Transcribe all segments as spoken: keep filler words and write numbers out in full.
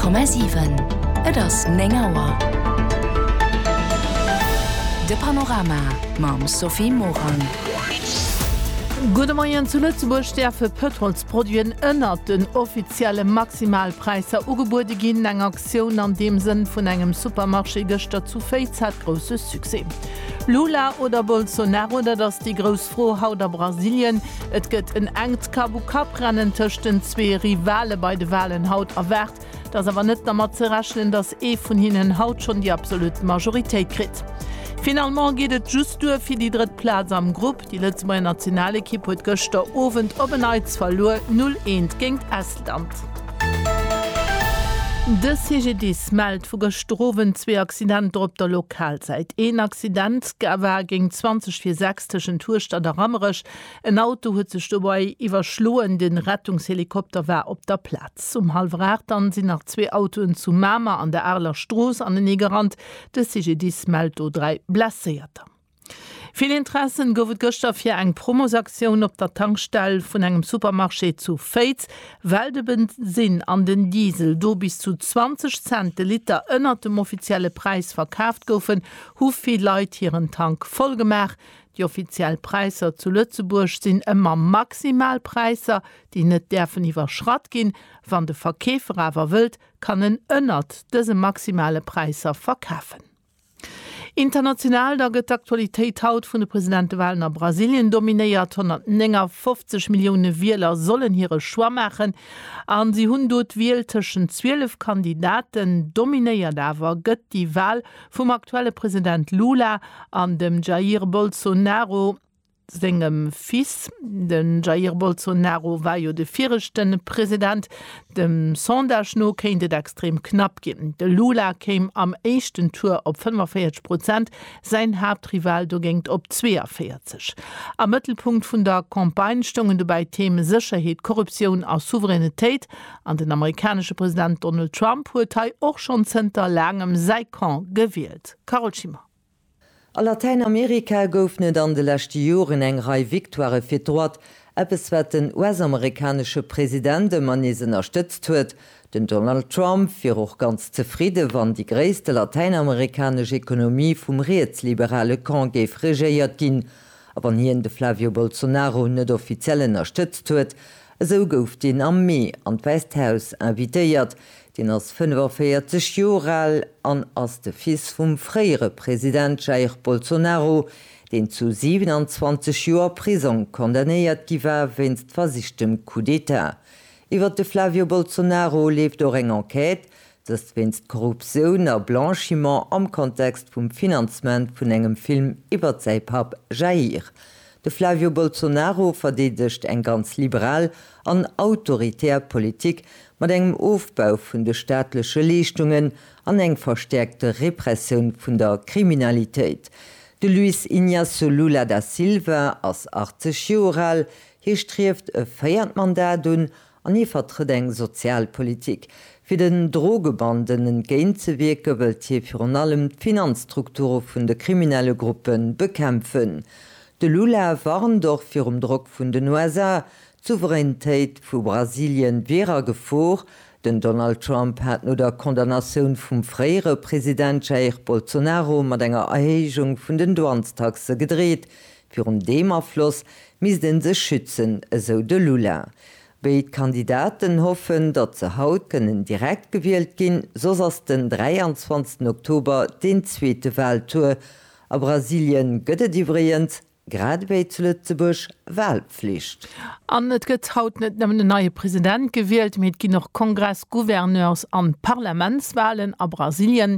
Komma sieben. Et ass Nengauer. De Panorama mam Sophie Moran. Gute Morgen zu Lützeburg sterfe Petrolsproduen ënnert den offizielle Maximalpreiser ugebude ginn eng Aktion an dem Sinn vun engem Supermarché gëchter zu Féiz hat grosse Suse. Lula oder Bolsonaro oder dats die Grosfro haut der Brasilien, et gëtt en engt Kabu-Kap-Rennen töchten zwee Rivale bei de Wahlen haut erwert, dats awer net der mat ze rechnen, dats e vun hinnen haut schon die absolute Majoritéit krit. Finalement geht es just durch für die dritte Platz am Gruppe. Die letzte Nationalequipe hat gestern Abend obenheits verloren null eins gegen Estland. De C G D meldet vu gestrowen zwei Accidenten op der Lokalzeit. Ein Accident war gegen zwanzig Uhr sechs zwischen Tourstadt der Rammerich. Ein Auto hat sich dabei überschlagen, den Rettungshelikopter war op der Platz. Um halb acht dann sind nach zwei Autos zu Mama an der Erler Straße an den Negerrand. De C G D meldet drei Blessierte. Viel Interessen gowet gëster fir eng Promosaktion op der Tankstelle vun engem Supermarché zu Féiz, weil de Benzin an den Diesel do bis zu zwanzig Cent de Liter ënner dem offizielle Preis verkauft goufen, huvi Leiit hireieren Tank vollgemach. Die offiziellen Preiser zu Lützeburg sind immer Maximalpreiser, die net derfen iwwer Schrat gin, wann de Verkäfer awer wild, kann en ënnert dese maximale Preiser verkaufen. International da gëtt d'Aktualitéit haut vun de Präsidentewahlen a Brasilien dominéiert hundertfünfzig Millionen Wähler sollen hire Schwa machen. An sie hunn dot wählteschen zwölf Kandidaten dominéiert awer gëtt die Wahl vum aktuelle Präsident Lula an dem Jair Bolsonaro segem Fils. Den Jair Bolsonaro war jo de vierchten Präsident. Dem Sondage no kéint et extrem knapp gin. De Lula kéim am échten Tour op fünfundvierzig Prozent, sein Hauptrival do géngt op zweiundvierzig. Am Mëttelpunkt vun der Kampagne stungen du bei Themen Sicherheit, Korruption a Souveränitéit. An den amerikanische Präsident Donald Trump huet hei och schon zenter langem Seikan gewählt. Carol Schimmer. A Lateinamerika gouf net an de lächte Joren eng Rei Victoire fir droit, eppes wat den U S-amerikanische Präsident de Manesen erstützt huet, den Donald Trump fir och ganz zufriede, wann die gréste lateinamerikanische Ökonomie vum reetsliberale Camp géif regéiert ginn, aber hien de Flavio Bolsonaro net offiziellen erstützt huet, so gouf den am Mai an d Westhaus invitéiert, den ass fünfundvierzig Jahre an ass de Fils vum fréiere Präsident Jair Bolsonaro, den zu siebenundzwanzig Joer Prison kondamnéiert giwer wennst versichtem Coup d'État. Iwer de Flavio Bolsonaro lebt do eng Enquête, dat wennst Korruption a Blanchiment am Kontext vum Finanzment vun engem Film iwwer sei Pap Jair. De Flavio Bolsonaro verdedigt eng ganz liberal an autoritär Politik mat engem Aufbau vun de staatliche Leistungen an eng verstärkte Repression vun der Kriminalität. De Luis Inácio Lula da Silva ass achtzig Jahre, hier strieft e Feiertmandat un an ie vertritt eng Sozialpolitik. Fi den Drogebanden géintzewirke wëlt hier fir an allem Finanzstrukture vun de kriminelle Gruppen bekämpfen. De Lula waren doch fir um Druck vun den U S A, Souveränitéit vu Brasilien wärer gevor, den Donald Trump hat no der Kondamnation vum fréiere Präsident Jair Bolsonaro mat enger Erhéigung vun den Douanstaxe gedreht, fir um dem Affloss mis den se schützen, eso de Lula. Beid Kandidaten hoffen, dat ze haut kënnen direkt gewählt ginn, sos ass den dreiundzwanzigsten Oktober den zweete Wahltour. A Brasilien gëtt iwriend, grad bei zu Lützeburg Wahlpflicht. An et gëtt haut net nem den neue Präsident gewählt, mit gi noch Kongress, Gouverneurs an Parlamentswahlen a Brasilien.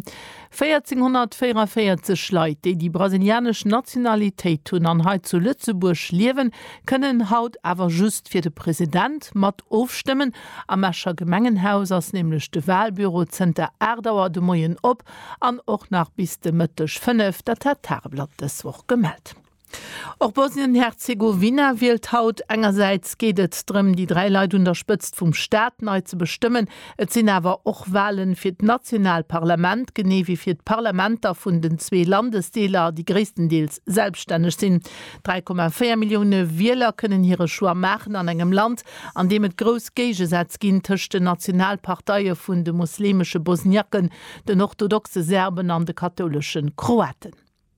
vierzehnhundertvierundvierzig Leiit, déi die brasilianisch Nationalitéit hunn an heit zu Lützeburg liewen, kënnen haut awer just fir de Präsident mat ofstimmen. Am Mäscher Gemengenhaus ass nämlichlech de Wahlbüro Zenter Erdauer de Moien op, an och nach bis de Mëttech fünf, dat hat Tagblatt deswoch gemeldt. Auch Bosnien-Herzegowina wählt haut. Einerseits geht es darum, die drei Leute unterstützt vom Staat neu zu bestimmen. Es sind aber auch Wahlen für das Nationalparlament, genau wie für das Parlament von den zwei Landesdeelen, die größtenteils selbstständig sind. drei Komma vier Millionen Wähler können ihre Schwur machen an einem Land, an dem es groß Gegensätze gibt zwischen den Nationalparteien von den muslimischen Bosniaken, den orthodoxen Serben und den katholischen Kroaten.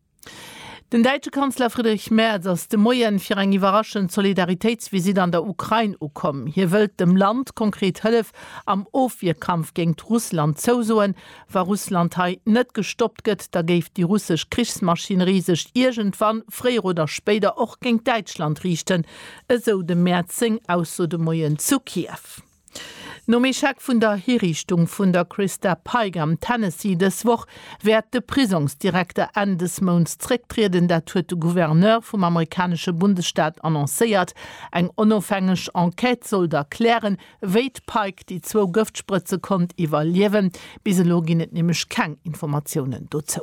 Den deutsche Kanzler Friedrich Merz ass de Moien fir eng iwwerraschend Solidaritätsvisit an der Ukraine ukom. Hier wëlt dem Land konkret hëllef am Ofwierkampf géint Russland zousoen, war Russland hai net gestoppt gëtt, da géif die russsisch Kriegsmaschinerie sech irgendwann fréier oder spéider och géint Deutschland richten, eso de Märzing aus so de Moien zu Kiew. No méchak vun der Hinrichtung vun der Christa Pike am Tennessee des woch werd de Prisonsdirektor an des Monds zrécktreden, dat huet de Gouverneur vum amerikanische Bundesstaat annoncéiert. Eng onofhängeg Enquete soll da klären, wéit Pike die zwo Giftspritze konnt evaluieren, bis lo gin net nämlich keng Informationen dazu.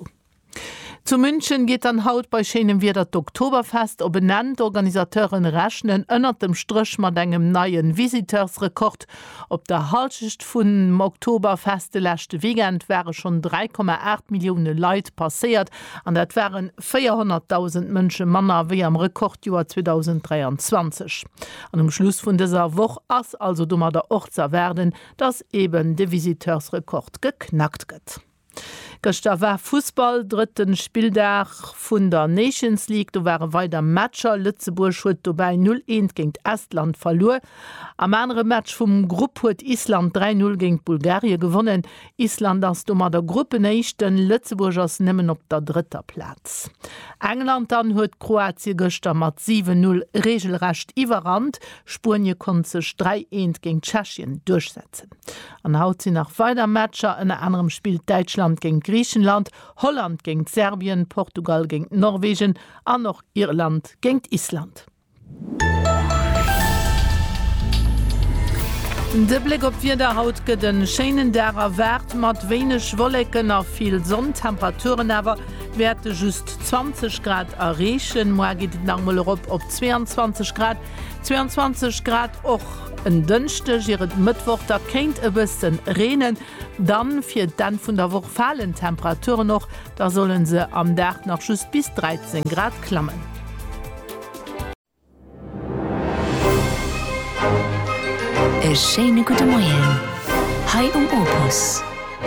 Zu München geht an Haut bei Schenen wie dat Oktoberfest o benannt Organisateuren rechnen ënnert dem Strich mat engem neien Visiteursrekord. Op der Halschicht vun Oktoberfeste lächte Wegent wäre schon drei Komma acht Millionen Leiit passiert, an dat wären vierhunderttausend Mënsche Manner wie am Rekordjuar zweitausenddreiundzwanzig. An dem Schluss vun dieser Woche ass also dummer der Ortser werden, dass eben de Visiteursrekord geknackt gëtt. Gestern war Fußball, dritten Spieldach von der Nations League. Da waren weiter Matcher. Lützeburg hat dabei null eins gegen Estland verloren. Am anderen Match vom Gruppe hat Island drei null gegen Bulgarien gewonnen. Island ist mit der Gruppe nächsten, Lützeburg ist nimmer auf der dritten Platz. England dann hat Kroatien gestern mit sieben null regelrecht überrannt. Spanien konnte sich drei eins gegen Tschechien durchsetzen. Und heute sind noch weiter Matcher. In einem anderen Spiel Deutschland gegen Griechenland, Holland gegen Serbien, Portugal gegen Norwegen, und noch Irland gegen Island. De Blick op wie der Haut gët den Schenen derer Wert mat wenig Wollecken a viel Sonntemperaturen awer werte just zwanzig Grad errechen, Mo geht normal op op zweiundzwanzig Grad, zweiundzwanzig Grad och en dünchte jiret Mittwoch da kennt e bisssen Renen, dann fir dann vun der Woche fallen Temperaturen noch, da sollen se am Dach noch just bis dreizehn Grad klammen. E schöne gute Morgen. Hi um Opus.